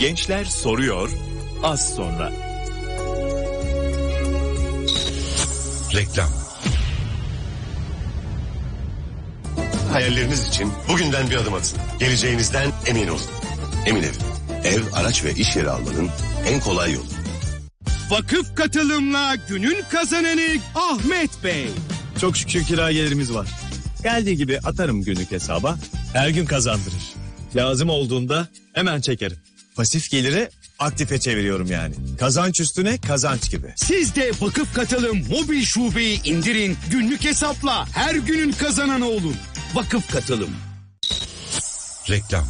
Gençler soruyor, az sonra. Reklam. Hayalleriniz için bugünden bir adım atın. Geleceğinizden emin olun. Emin Ev, araç ve iş yeri almanın en kolay yolu. Vakıf katılımla günün kazananı Ahmet Bey. Çok şükür kira gelirimiz var. Geldiği gibi atarım günlük hesaba. Her gün kazandırır. Lazım olduğunda hemen çekerim. Pasif geliri aktife çeviriyorum yani. Kazanç üstüne kazanç gibi. Siz de Vakıf Katılım mobil şubeyi indirin. Günlük hesapla her günün kazananı olun. Vakıf Katılım. Reklam.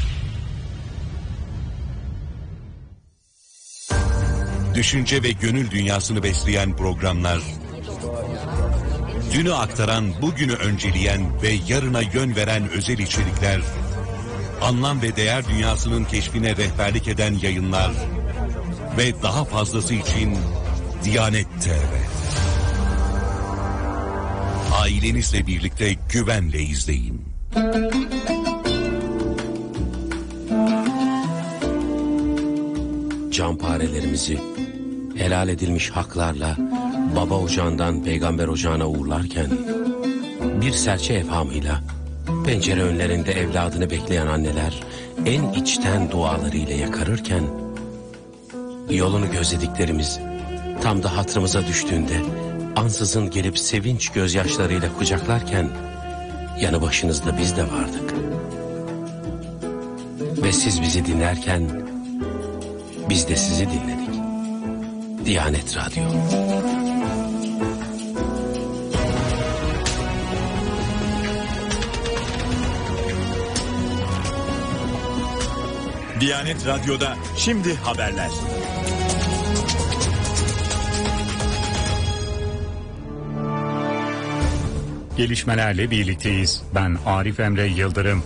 Düşünce ve gönül dünyasını besleyen programlar, dünü aktaran, bugünü önceleyen ve yarına yön veren özel içerikler, anlam ve değer dünyasının keşfine rehberlik eden yayınlar ve daha fazlası için Diyanet TV. Ailenizle birlikte güvenle izleyin. Canparelerimizi helal edilmiş haklarla baba ocağından peygamber ocağına uğurlarken, bir serçe evhamıyla pencere önlerinde evladını bekleyen anneler en içten dualarıyla yakarırken, yolunu gözlediklerimiz tam da hatırımıza düştüğünde ansızın gelip sevinç gözyaşlarıyla kucaklarken, yanı başınızda biz de vardık. Ve siz bizi dinlerken biz de sizi dinledik. Diyanet Radyo. Diyanet Radyo'da şimdi haberler. Gelişmelerle birlikteyiz. Ben Arif Emre Yıldırım.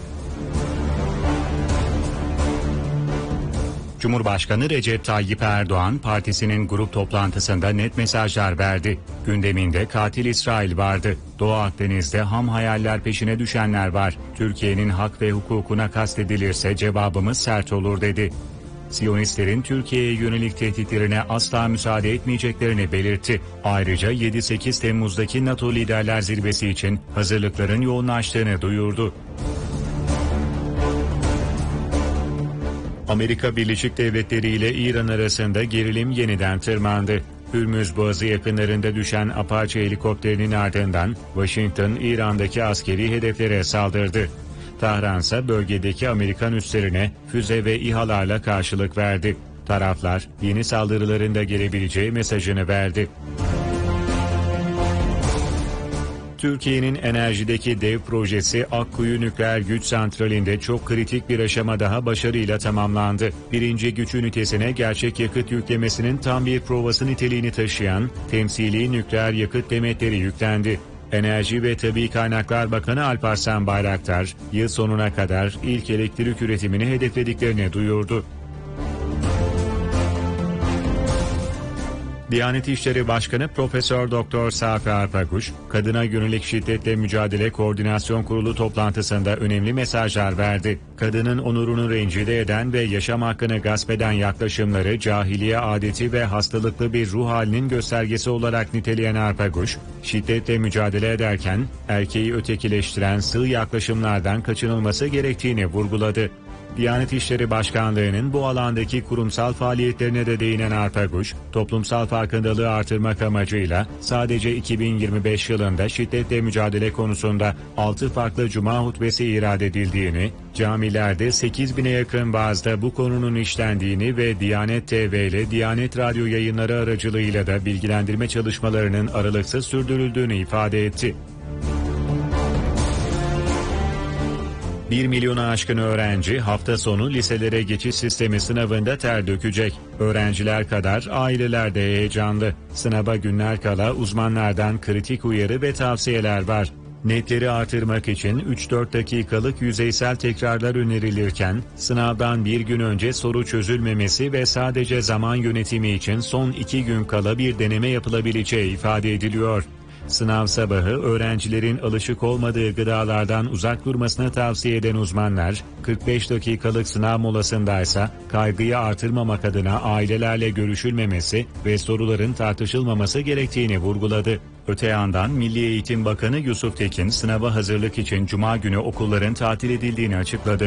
Cumhurbaşkanı Recep Tayyip Erdoğan partisinin grup toplantısında net mesajlar verdi. Gündeminde katil İsrail vardı. Doğu Akdeniz'de ham hayaller peşine düşenler var. Türkiye'nin hak ve hukukuna kastedilirse cevabımız sert olur dedi. Siyonistlerin Türkiye'ye yönelik tehditlerine asla müsaade etmeyeceklerini belirtti. Ayrıca 7-8 Temmuz'daki NATO Liderler Zirvesi için hazırlıkların yoğunlaştığını duyurdu. Amerika Birleşik Devletleri ile İran arasında gerilim yeniden tırmandı. Hürmüz Boğazı yakınlarında düşen Apache helikopterinin ardından Washington, İran'daki askeri hedeflere saldırdı. Tahran ise bölgedeki Amerikan üslerine füze ve İHA'larla karşılık verdi. Taraflar yeni saldırıların da gelebileceği mesajını verdi. Türkiye'nin enerjideki dev projesi Akkuyu Nükleer Güç Santrali'nde çok kritik bir aşama daha başarıyla tamamlandı. Birinci güç ünitesine gerçek yakıt yüklemesinin tam bir provası niteliğini taşıyan temsili nükleer yakıt demetleri yüklendi. Enerji ve Tabii Kaynaklar Bakanı Alparslan Bayraktar, yıl sonuna kadar ilk elektrik üretimini hedeflediklerini duyurdu. Diyanet İşleri Başkanı Profesör Doktor Safi Arpaguç, kadına yönelik şiddetle mücadele koordinasyon kurulu toplantısında önemli mesajlar verdi. Kadının onurunu rencide eden ve yaşam hakkını gasp eden yaklaşımları cahiliye adeti ve hastalıklı bir ruh halinin göstergesi olarak niteleyen Arpaguç, şiddetle mücadele ederken erkeği ötekileştiren sığ yaklaşımlardan kaçınılması gerektiğini vurguladı. Diyanet İşleri Başkanlığı'nın bu alandaki kurumsal faaliyetlerine de değinen Arpaguç, toplumsal farkındalığı artırmak amacıyla sadece 2025 yılında şiddetle mücadele konusunda 6 farklı cuma hutbesi irad edildiğini, camilerde 8.000'e yakın vaazda bu konunun işlendiğini ve Diyanet TV ile Diyanet Radyo yayınları aracılığıyla da bilgilendirme çalışmalarının aralıksız sürdürüldüğünü ifade etti. 1 milyona aşkın öğrenci hafta sonu liselere geçiş sistemi sınavında ter dökecek. Öğrenciler kadar aileler de heyecanlı. Sınava günler kala uzmanlardan kritik uyarı ve tavsiyeler var. Netleri artırmak için 3-4 dakikalık yüzeysel tekrarlar önerilirken, sınavdan bir gün önce soru çözülmemesi ve sadece zaman yönetimi için son 2 gün kala bir deneme yapılabileceği ifade ediliyor. Sınav sabahı öğrencilerin alışık olmadığı gıdalardan uzak durmasını tavsiye eden uzmanlar, 45 dakikalık sınav molasındaysa kaygıyı artırmamak adına ailelerle görüşülmemesi ve soruların tartışılmaması gerektiğini vurguladı. Öte yandan Milli Eğitim Bakanı Yusuf Tekin sınava hazırlık için Cuma günü okulların tatil edildiğini açıkladı.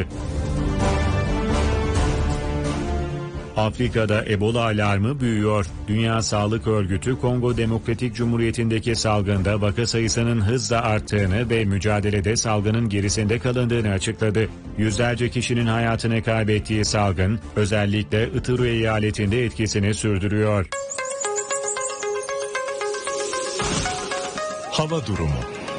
Afrika'da Ebola alarmı büyüyor. Dünya Sağlık Örgütü Kongo Demokratik Cumhuriyeti'ndeki salgında vaka sayısının hızla arttığını ve mücadelede salgının gerisinde kalındığını açıkladı. Yüzlerce kişinin hayatını kaybettiği salgın özellikle Ituru eyaletinde etkisini sürdürüyor. Hava durumu.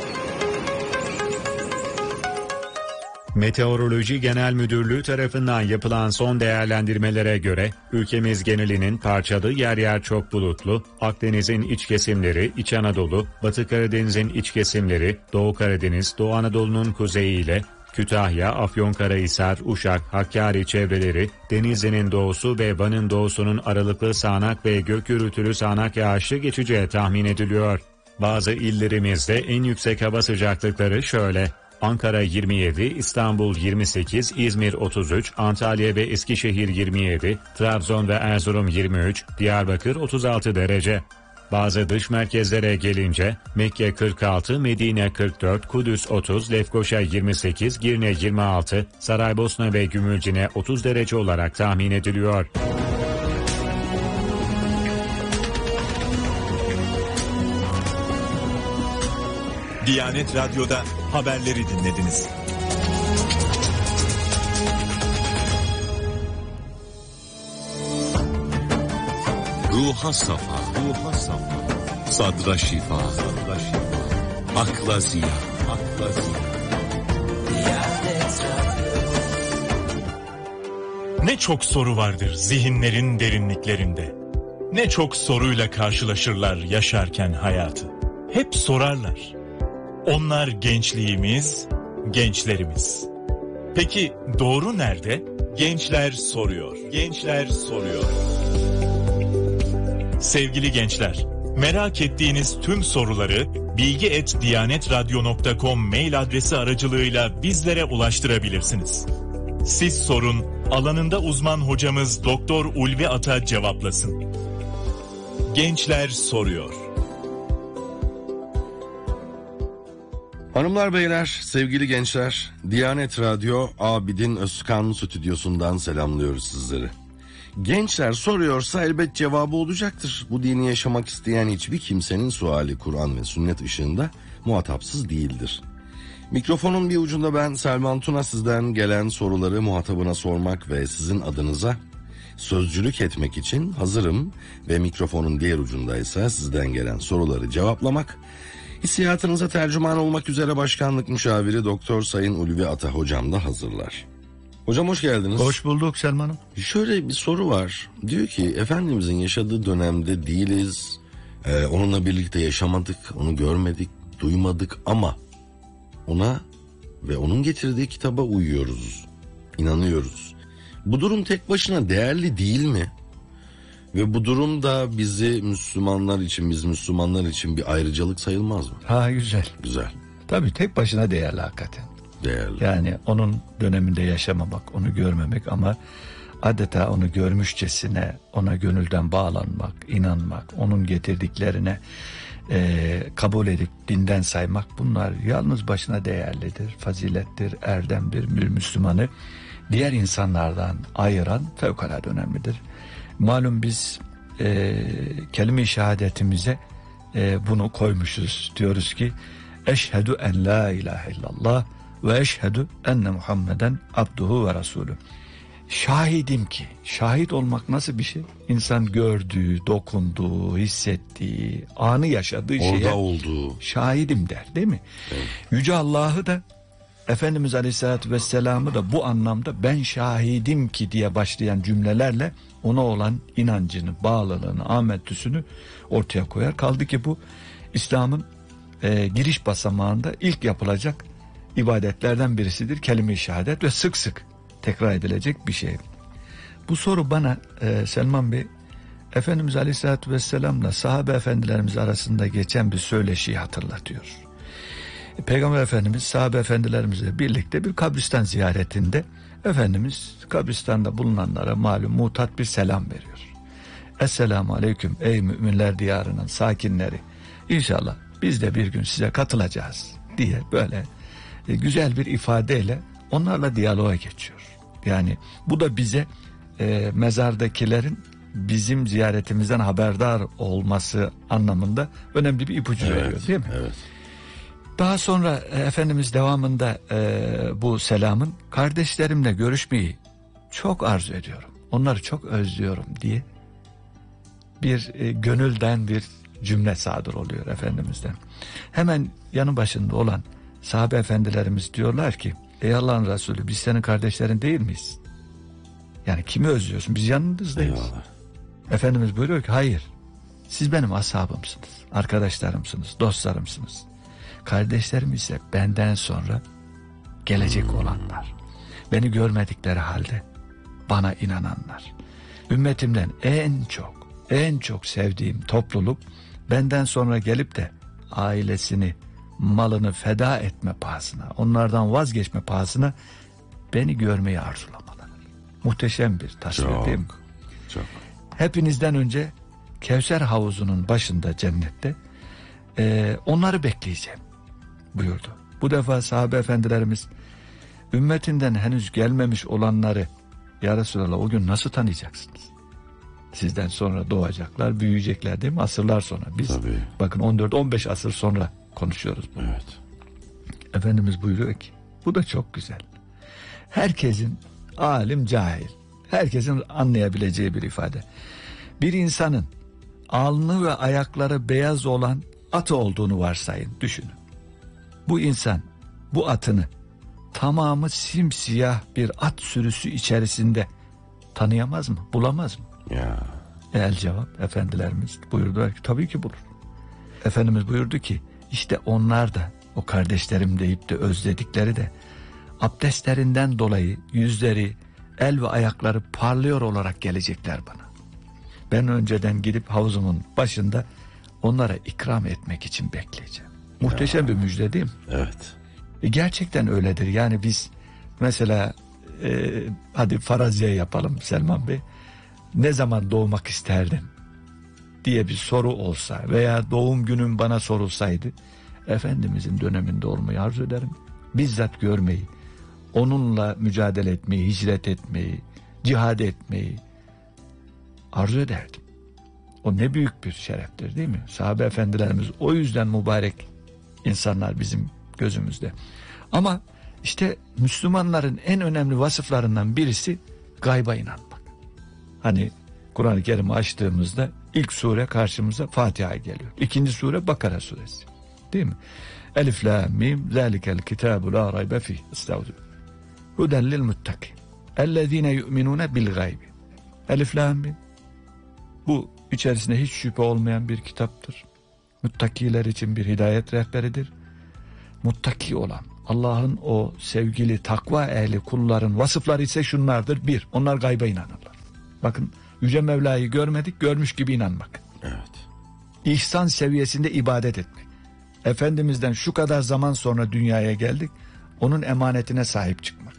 Meteoroloji Genel Müdürlüğü tarafından yapılan son değerlendirmelere göre ülkemiz genelinin parçalı yer yer çok bulutlu, Akdeniz'in iç kesimleri, İç Anadolu, Batı Karadeniz'in iç kesimleri, Doğu Karadeniz, Doğu Anadolu'nun kuzeyiyle Kütahya, Afyonkarahisar, Uşak, Hakkari çevreleri, Denizli'nin doğusu ve Van'ın doğusunun aralıklı sağanak ve gök gürültülü sağanak yağışlı geçeceği tahmin ediliyor. Bazı illerimizde en yüksek hava sıcaklıkları şöyle: Ankara 27, İstanbul 28, İzmir 33, Antalya ve Eskişehir 27, Trabzon ve Erzurum 23, Diyarbakır 36 derece. Bazı dış merkezlere gelince Mekke 46, Medine 44, Kudüs 30, Lefkoşa 28, Girne 26, Saraybosna ve Gümülcine 30 derece olarak tahmin ediliyor. Diyanet Radyo'da haberleri dinlediniz. Ruha safa, sadra şifa, akla ziya, Ne çok soru vardır zihinlerin derinliklerinde. Ne çok soruyla karşılaşırlar yaşarken hayatı. Hep sorarlar. Onlar gençliğimiz, gençlerimiz. Peki doğru nerede? Gençler soruyor. Gençler soruyor. Sevgili gençler, merak ettiğiniz tüm soruları bilgi@diyanetradyo.com mail adresi aracılığıyla bizlere ulaştırabilirsiniz. Siz sorun, alanında uzman hocamız Doktor Ulvi Ata cevaplasın. Gençler soruyor. Hanımlar beyler, sevgili gençler, Diyanet Radyo Abidin Özkan stüdyosundan selamlıyoruz sizleri. Gençler soruyorsa elbet cevabı olacaktır. Bu dini yaşamak isteyen hiçbir kimsenin suali Kur'an ve sünnet ışığında muhatapsız değildir. Mikrofonun bir ucunda ben Selman Tuna, sizden gelen soruları muhatabına sormak ve sizin adınıza sözcülük etmek için hazırım ve mikrofonun diğer ucundaysa sizden gelen soruları cevaplamak, hissiyatınıza tercüman olmak üzere Başkanlık Müşaviri Doktor Sayın Ulvi Ata hocam da hazırlar. Hocam hoş geldiniz. Hoş bulduk Selman'ım. Şöyle bir soru var. Diyor ki Efendimizin yaşadığı dönemde değiliz. Onunla birlikte yaşamadık, onu görmedik, duymadık ama ona ve onun getirdiği kitaba uyuyoruz, inanıyoruz. Bu durum tek başına değerli değil mi? Ve bu durum da biz Müslümanlar için bir ayrıcalık sayılmaz mı? Ha, güzel. Güzel. Tabii tek başına değerli hakikaten. Değerli. Yani onun döneminde yaşamamak, onu görmemek ama adeta onu görmüşçesine ona gönülden bağlanmak, inanmak, onun getirdiklerine kabul edip dinden saymak, bunlar yalnız başına değerlidir, fazilettir, erdemdir. Bir Müslümanı diğer insanlardan ayıran fevkalade önemlidir. Malum biz kelime-i şehadetimize bunu koymuşuz. Diyoruz ki eşhedü en la ilahe illallah ve eşhedü enne Muhammeden abduhu ve rasulü. Şahidim ki, şahit olmak nasıl bir şey? İnsan gördüğü, dokunduğu, hissettiği, anı yaşadığı şeye olduğu şahidim der, değil mi? Evet. Yüce Allah'ı da, Efendimiz Aleyhisselatü Vesselam'ı da bu anlamda ben şahidim ki diye başlayan cümlelerle ona olan inancını, bağlılığını, amentüsünü ortaya koyar. Kaldı ki bu İslam'ın giriş basamağında ilk yapılacak ibadetlerden birisidir kelime-i şehadet ve sık sık tekrar edilecek bir şey. Bu soru bana Selman Bey Efendimiz Aleyhisselatü Vesselam'la sahabe efendilerimiz arasında geçen bir söyleşiyi hatırlatıyor. Peygamber Efendimiz sahabe efendilerimizle birlikte bir kabristan ziyaretinde Efendimiz kabristanda bulunanlara malum mutat bir selam veriyor. Esselamu aleyküm ey müminler diyarının sakinleri. İnşallah biz de bir gün size katılacağız diye böyle güzel bir ifadeyle onlarla diyaloğa geçiyor. Yani bu da bize mezardakilerin bizim ziyaretimizden haberdar olması anlamında önemli bir ipucu veriyor değil mi? Evet. Daha sonra Efendimiz devamında bu selamın kardeşlerimle görüşmeyi çok arzu ediyorum. Onları çok özlüyorum diye bir gönülden bir cümle sadır oluyor Efendimiz'den. Hemen yanı başında olan sahabe efendilerimiz diyorlar ki ey Allah'ın Resulü biz senin kardeşlerin değil miyiz? Yani kimi özlüyorsun? Biz yanınızdayız. Eyvallah. Efendimiz buyuruyor ki hayır siz benim ashabımsınız, arkadaşlarımsınız, dostlarımsınız. Kardeşlerim ise benden sonra gelecek olanlar. Beni görmedikleri halde bana inananlar. Ümmetimden en çok sevdiğim topluluk benden sonra gelip de ailesini, malını feda etme pahasına, onlardan vazgeçme pahasına beni görmeyi arzulamaları. Muhteşem bir tasvir değil mi? Çok. Hepinizden önce Kevser havuzunun başında cennette onları bekleyeceğim buyurdu. Bu defa sahabe efendilerimiz ümmetinden henüz gelmemiş olanları ya Resulallah o gün nasıl tanıyacaksınız? Sizden sonra doğacaklar, büyüyecekler değil mi? Asırlar sonra. Biz Tabii. bakın 14-15 asır sonra konuşuyoruz bunu. Evet. Efendimiz buyuruyor ki bu da çok güzel. Herkesin alim cahil, herkesin anlayabileceği bir ifade. Bir insanın alnı ve ayakları beyaz olan atı olduğunu varsayın, düşünün. Bu insan bu atını tamamı simsiyah bir at sürüsü içerisinde tanıyamaz mı, bulamaz mı? Ya. El cevap efendilerimiz buyurdular ki tabii ki bulur. Efendimiz buyurdu ki işte onlar da o kardeşlerim deyip de özledikleri de abdestlerinden dolayı yüzleri, el ve ayakları parlıyor olarak gelecekler bana. Ben önceden gidip havuzumun başında onlara ikram etmek için bekleyeceğim. Muhteşem bir müjde değil mi? Evet. Gerçekten öyledir. Yani biz mesela hadi faraziye yapalım Selman Bey. Ne zaman doğmak isterdin diye bir soru olsa veya doğum günüm bana sorulsaydı Efendimizin döneminde olmayı arzu ederim. Bizzat görmeyi, onunla mücadele etmeyi, hicret etmeyi, cihad etmeyi arzu ederdim. O ne büyük bir şereftir değil mi? Sahabe efendilerimiz o yüzden mübarek insanlar bizim gözümüzde. Ama işte Müslümanların en önemli vasıflarından birisi gayba inanmak. Hani Kur'an-ı Kerim'i açtığımızda ilk sure karşımıza Fatiha geliyor. İkinci sure Bakara suresi. Değil mi? Elif la mim zalikel kitabu la raybe fih. Estağfurullah. Huden lil muttaki. Ellezine yu'minune bil gaybi. Elif la mim. Bu içerisinde hiç şüphe olmayan bir kitaptır. Muttakiler için bir hidayet rehberidir. Muttaki olan Allah'ın o sevgili takva ehli kulların vasıfları ise şunlardır. Bir, onlar gayba inanırlar. Bakın Yüce Mevla'yı görmedik, görmüş gibi inanmak. Evet. İhsan seviyesinde ibadet etmek. Efendimiz'den şu kadar zaman sonra dünyaya geldik, onun emanetine sahip çıkmak.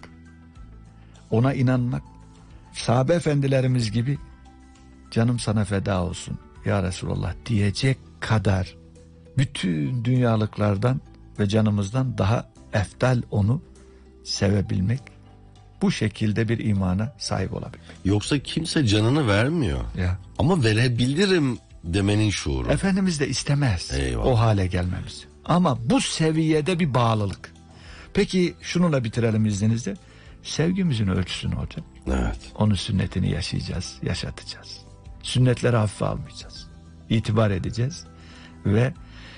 Ona inanmak. Sahabe efendilerimiz gibi canım sana feda olsun ya Resulallah diyecek kadar bütün dünyalıklardan ve canımızdan daha eftal onu sevebilmek, bu şekilde bir imana sahip olabilmek. Yoksa kimse canını vermiyor. Ya. Ama verebilirim demenin şuuru. Efendimiz de istemez. Eyvallah. O hale gelmemizi. Ama bu seviyede bir bağlılık. Peki şununla bitirelim izninizle. Sevgimizin ölçüsü ne olacak? Evet. Onun sünnetini yaşayacağız, yaşatacağız. Sünnetleri hafife almayacağız. İtibar edeceğiz ve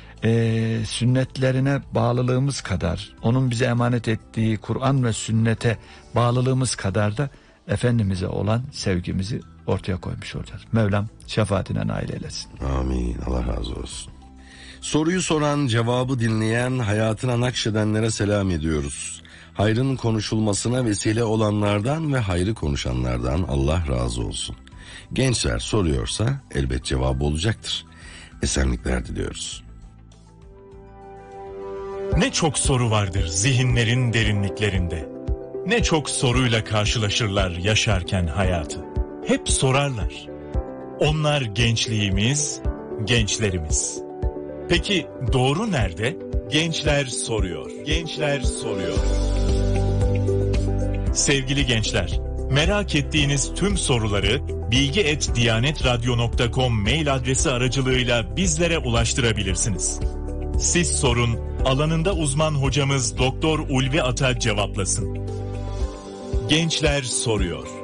sünnetlerine bağlılığımız kadar, onun bize emanet ettiği Kur'an ve sünnete bağlılığımız kadar da Efendimiz'e olan sevgimizi ortaya koymuş olacağız. Mevlam şefaatine nail eylesin. Amin. Allah razı olsun. Soruyu soran, cevabı dinleyen, hayatına nakşedenlere selam ediyoruz. Hayrın konuşulmasına vesile olanlardan ve hayrı konuşanlardan Allah razı olsun. Gençler soruyorsa elbet cevabı olacaktır. Esenlikler diliyoruz. Ne çok soru vardır zihinlerin derinliklerinde. Ne çok soruyla karşılaşırlar yaşarken hayatı. Hep sorarlar. Onlar gençliğimiz, gençlerimiz. Peki doğru nerede? Gençler soruyor. Gençler soruyor. Sevgili gençler, merak ettiğiniz tüm soruları bilgi@diyanetradyo.com mail adresi aracılığıyla bizlere ulaştırabilirsiniz. Siz sorun, alanında uzman hocamız Doktor Ulvi Ata cevaplasın. Gençler soruyor.